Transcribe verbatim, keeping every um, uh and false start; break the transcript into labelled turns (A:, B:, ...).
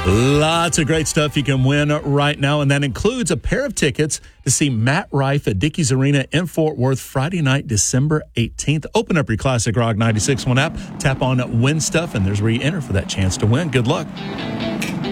A: Lots of great stuff you can win right now, and that includes a pair of tickets to see Matt Rife at Dickies Arena in Fort Worth Friday night, December eighteenth. Open up your Classic Rock ninety-six point one app, tap on Win Stuff, and there's where you enter for that chance to win. Good luck.